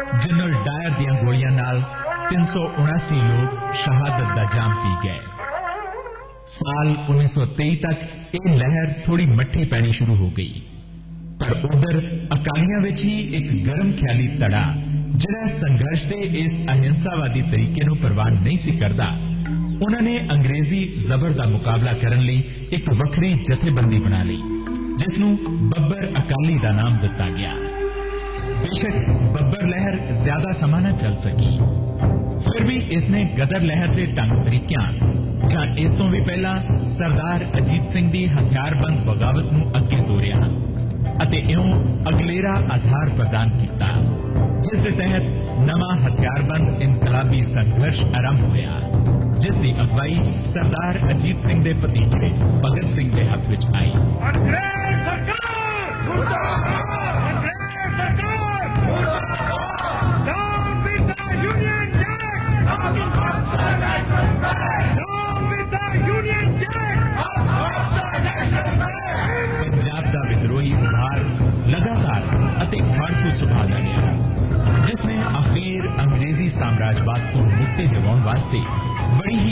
General Dyer दियां गोलियां नाल 379 लोग शहादत दा जाम पी गए। साल 1923 तक यह लहर थोड़ी मट्ठी पैनी शुरू हो गई, पर उधर अकालियां विच ही एक गर्म ख्याली तड़ा जिहड़ा संघर्ष के इस अहिंसावादी तरीके नूं परवाह नहीं सी करदा, उन्होंने अंग्रेजी जबर का मुकाबला करने लई एक वखरी जथेबंदी बना ली, जिसनूं बब्बर अकाली का नाम दिता गया। बेशक बब्बर लहर ज्यादा समा न चल सकी, फिर भी इसने गदर लहर के ढंग तरीकों जां इस तो भी पहला सरदार अजीत सिंह की हथियारबंद बगावत नूं अगे तोरिया अते इउं अगलेरा आधार प्रदान किया, जिस दे तहत नवा हथियारबंद इनकलाबी संघर्ष आरंभ होया, जिसकी अगवाई सरदार अजीत सिंह के भतीजे भगत सिंह के हाथ विच आई। पंजाब का विद्रोही उभार लगातार अति खाड़कू सुभा का गया, जिसने आखिर अंग्रेजी साम्राज्यवाद को मुक्ति दिवाउण वास्ते बड़ी ही